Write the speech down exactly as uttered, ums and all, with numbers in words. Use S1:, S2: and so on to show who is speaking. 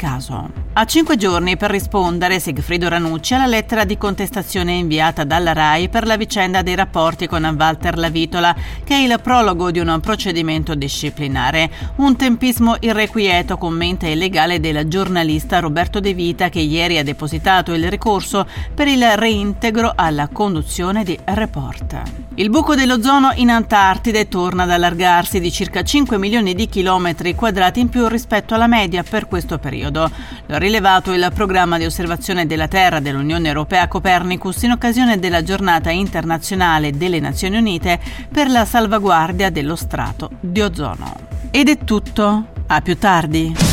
S1: caso. Ha cinque giorni per rispondere Sigfrido Ranucci alla lettera di contestazione inviata dalla RAI per la vicenda dei rapporti con Walter Lavitola, che è il prologo di un procedimento disciplinare. Un tempismo irrequieto, commenta il legale del giornalista Roberto De Vita, che ieri ha depositato il ricorso per il reintegro alla conduzione di Report. Il buco dell'ozono in Antartide torna ad allargarsi di circa cinque milioni di chilometri quadrati in più rispetto alla media per questo periodo. Lo ha rilevato il programma di osservazione della Terra dell'Unione Europea Copernicus in occasione della giornata internazionale delle Nazioni Unite per la salvaguardia dello strato di ozono. Ed è tutto. A più tardi.